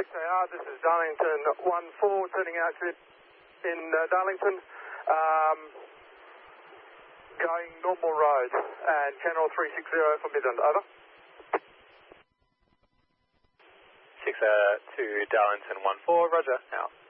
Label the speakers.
Speaker 1: XAR, this is Darlington 1-4, turning out to in Darlington, going normal road, and channel 360 for Midland, over.
Speaker 2: 6 to Darlington 1-4, roger, out.